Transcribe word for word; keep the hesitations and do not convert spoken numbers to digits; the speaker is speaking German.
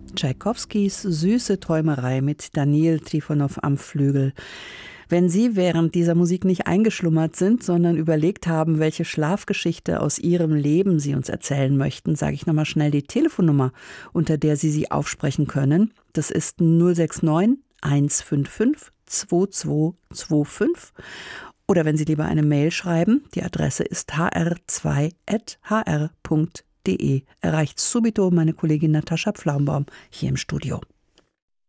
Tschaikowskis Süße Träumerei mit Daniil Trifonow am Flügel. Wenn Sie während dieser Musik nicht eingeschlummert sind, sondern überlegt haben, welche Schlafgeschichte aus Ihrem Leben Sie uns erzählen möchten, sage ich nochmal schnell die Telefonnummer, unter der Sie sie aufsprechen können. Das ist null sechs neun eins fünf fünf zwei zwei zwei fünf. Oder wenn Sie lieber eine Mail schreiben, die Adresse ist h r zwei at h r punkt d e. Erreicht subito meine Kollegin Natascha Pflaumbaum hier im Studio.